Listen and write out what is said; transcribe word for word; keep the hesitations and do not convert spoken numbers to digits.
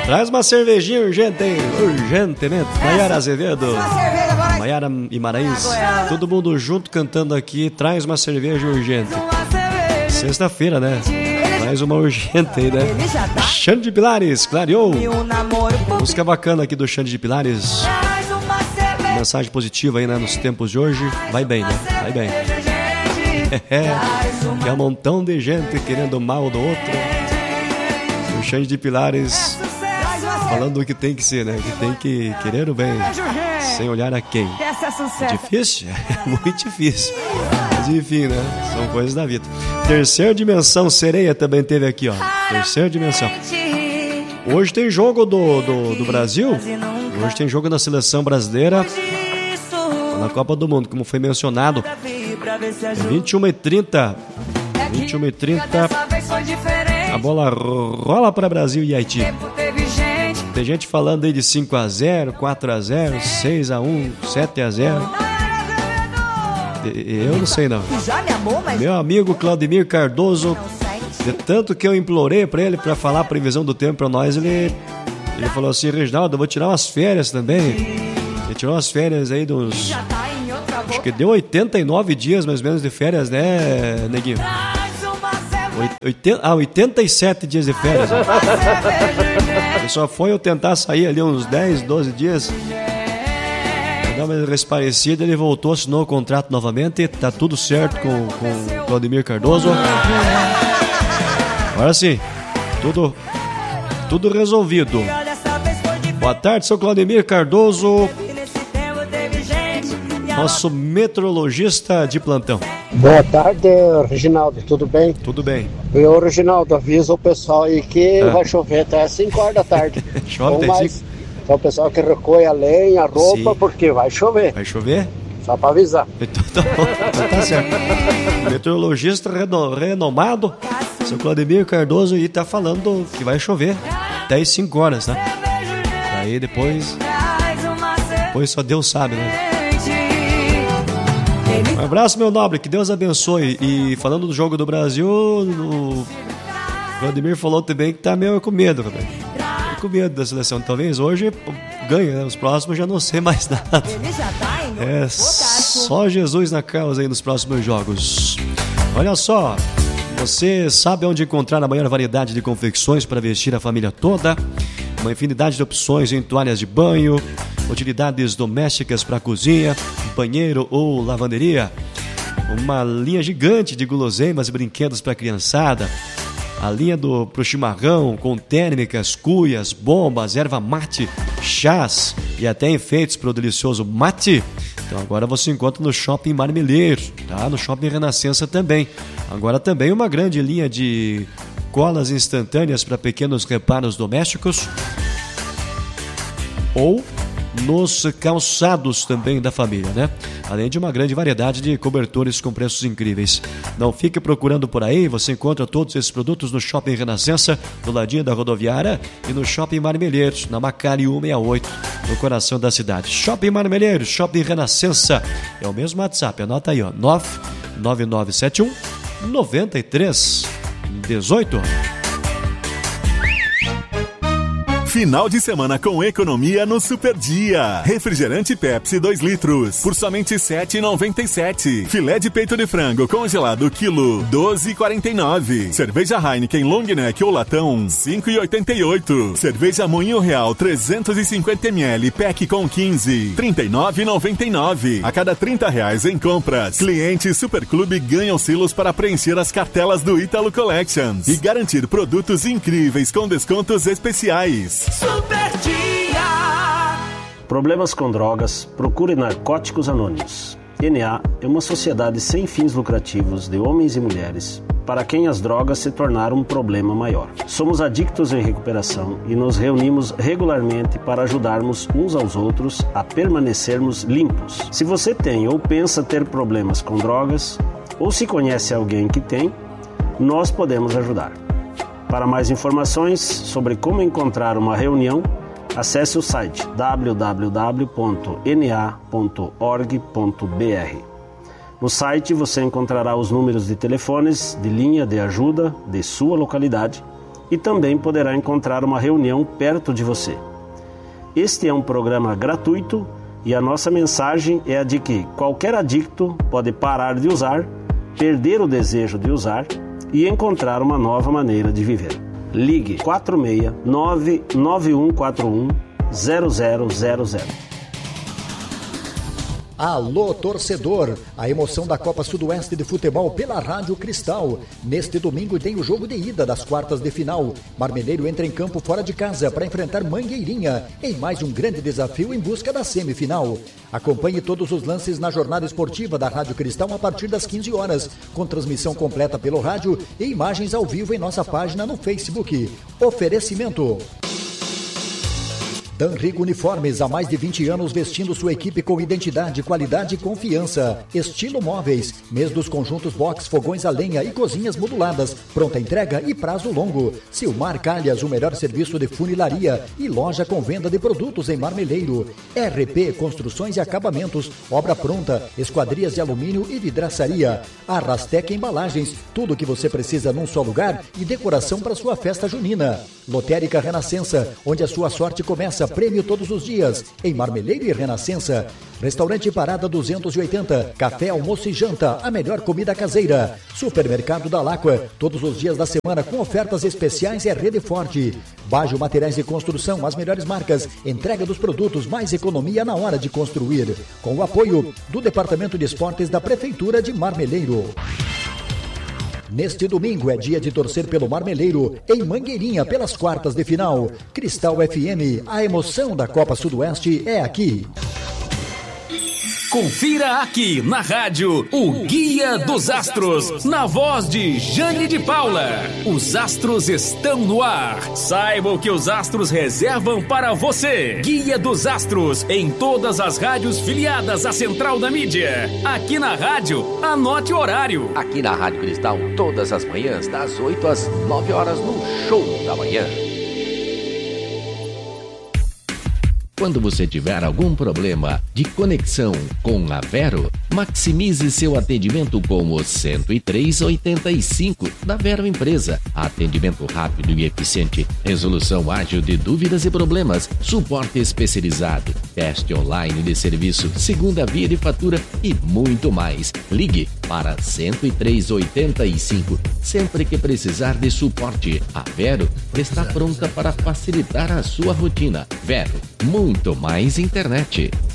Traz uma cervejinha urgente, hein? Urgentemente. Maiara Azevedo, Maiara Guimarães, todo mundo junto cantando aqui. Traz uma cerveja urgente. Sexta-feira, né? Mais uma urgente aí, né? Xande de Pilares, clareou. Música bacana aqui do Xande de Pilares. Mensagem positiva aí, né? Nos tempos de hoje. Vai bem, né? Vai bem. É, é um montão de gente querendo o mal do outro. O Xande de Pilares falando o que tem que ser, né? Que tem que querer o bem, sem olhar a quem. É difícil? É muito difícil. Mas enfim, né? São coisas da vida. Terceira Dimensão Sereia também teve aqui, ó. Terceira Dimensão. Hoje tem jogo do, do, do Brasil. Hoje tem jogo da Seleção Brasileira na Copa do Mundo, como foi mencionado. vinte e uma e trinta. vinte e uma e trinta. A bola rola para Brasil e Haiti. Tem gente falando aí de cinco a zero, quatro a zero, seis a um, sete a zero. Eu não sei não. Meu amigo Claudemir Cardoso, de tanto que eu implorei para ele para falar a previsão do tempo para nós, ele, ele falou assim: Reginaldo, eu vou tirar umas férias também. Ele tirou umas férias aí dos... Acho que deu oitenta e nove dias mais ou menos de férias, né, neguinho? oitenta, ah, oitenta e sete dias de férias. Né? Ele só foi eu tentar sair ali uns dez, doze dias. Dar uma resparecida, ele voltou, assinou o contrato novamente. Tá tudo certo com, com o Claudemir Cardoso. Agora sim, tudo, tudo resolvido. Boa tarde, seu Claudemir Cardoso, nosso meteorologista de plantão. Boa tarde, Reginaldo, tudo bem? Tudo bem. Eu, Reginaldo, avisa o pessoal aí que ah. vai chover até às cinco horas da tarde. Chove até cinco? Então o pessoal que recolhe a lenha, a roupa, sim, porque vai chover. Vai chover? Só para avisar. Então tá bom, então tá certo. Meteorologista reno, renomado, seu Claudemir Cardoso, aí tá falando que vai chover até às cinco horas, né? Aí depois, depois só Deus sabe, né? Um abraço, meu nobre, que Deus abençoe. E falando do jogo do Brasil, o Vladimir falou também que tá meio com medo, rapaz. Com medo da seleção. Talvez hoje ganhe, né? Os próximos já não sei mais nada. É só Jesus na causa aí nos próximos jogos. Olha só, você sabe onde encontrar a maior variedade de confecções para vestir a família toda? Uma infinidade de opções em toalhas de banho, utilidades domésticas para cozinha, banheiro ou lavanderia. Uma linha gigante de guloseimas e brinquedos para a criançada. A linha do pro chimarrão, com térmicas, cuias, bombas, erva mate, chás e até enfeites para o delicioso mate. Então agora você encontra no Shopping Marmeleiro, tá? No Shopping Renascença também. Agora também uma grande linha de colas instantâneas para pequenos reparos domésticos. Ou nos calçados também da família, né? Além de uma grande variedade de cobertores com preços incríveis. Não fique procurando por aí, você encontra todos esses produtos no Shopping Renascença, do ladinho da rodoviária, e no Shopping Marmeleiro, na Macari cento e sessenta e oito, no coração da cidade. Shopping Marmeleiro, Shopping Renascença, é o mesmo WhatsApp, anota aí, ó, nove nove nove sete um nove três um oito. Final de semana com economia no Super Dia. Refrigerante Pepsi dois litros por somente sete reais e noventa e sete centavos. Filé de peito de frango congelado quilo doze reais e quarenta e nove centavos. Cerveja Heineken Long Neck ou latão cinco reais e oitenta e oito centavos. Cerveja Moinho Real trezentos e cinquenta mililitros pack com quinze, trinta e nove reais e noventa e nove centavos. A cada trinta reais em compras, clientes Super Clube ganham silos para preencher as cartelas do Ítalo Collections e garantir produtos incríveis com descontos especiais. Super Dia. Problemas com drogas? Procure Narcóticos Anônimos. N A é uma sociedade sem fins lucrativos de homens e mulheres para quem as drogas se tornaram um problema maior. Somos adictos em recuperação e nos reunimos regularmente para ajudarmos uns aos outros a permanecermos limpos. Se você tem ou pensa ter problemas com drogas, ou se conhece alguém que tem, nós podemos ajudar. Para mais informações sobre como encontrar uma reunião, acesse o site w w w ponto n a ponto org ponto b r. No site você encontrará os números de telefones de linha de ajuda de sua localidade e também poderá encontrar uma reunião perto de você. Este é um programa gratuito e a nossa mensagem é a de que qualquer adicto pode parar de usar, perder o desejo de usar e encontrar uma nova maneira de viver. Ligue quatro seis nove nove um quatro um zero zero zero zero. Alô, torcedor! A emoção da Copa Sudoeste de Futebol pela Rádio Cristal. Neste domingo tem o jogo de ida das quartas de final. Marmeleiro entra em campo fora de casa para enfrentar Mangueirinha em mais um grande desafio em busca da semifinal. Acompanhe todos os lances na jornada esportiva da Rádio Cristal a partir das quinze horas, com transmissão completa pelo rádio e imagens ao vivo em nossa página no Facebook. Oferecimento Danrigo Uniformes, há mais de vinte anos vestindo sua equipe com identidade, qualidade e confiança. Estilo Móveis, mês dos conjuntos box, fogões a lenha e cozinhas moduladas, pronta entrega e prazo longo. Silmar Calhas, o melhor serviço de funilaria e loja com venda de produtos em Marmeleiro. R P, construções e acabamentos, obra pronta, esquadrias de alumínio e vidraçaria. Arrastec Embalagens, tudo o que você precisa num só lugar e decoração para sua festa junina. Lotérica Renascença, onde a sua sorte começa. Prêmio todos os dias, em Marmeleiro e Renascença. Restaurante Parada duzentos e oitenta, café, almoço e janta, a melhor comida caseira. Supermercado da Láqua, todos os dias da semana com ofertas especiais é Rede Forte. Bajo Materiais de Construção, as melhores marcas, entrega dos produtos, mais economia na hora de construir. Com o apoio do Departamento de Esportes da Prefeitura de Marmeleiro. Neste domingo é dia de torcer pelo Marmeleiro, em Mangueirinha, pelas quartas de final. Cristal F M, a emoção da Copa Sudoeste é aqui. Confira aqui na rádio o Guia dos Astros, na voz de Jane de Paula. Os astros estão no ar. Saiba o que os astros reservam para você. Guia dos Astros, em todas as rádios filiadas à Central da Mídia. Aqui na rádio, anote o horário. Aqui na Rádio Cristal, todas as manhãs, das oito às nove horas, no Show da Manhã. Quando você tiver algum problema de conexão com a Vero, maximize seu atendimento com o cento e três oitenta e cinco da Vero Empresa. Atendimento rápido e eficiente, resolução ágil de dúvidas e problemas, suporte especializado, teste online de serviço, segunda via de fatura e muito mais. Ligue para cento e três oitenta e cinco sempre que precisar de suporte. A Vero está pronta para facilitar a sua rotina. Vero, muito mais internet.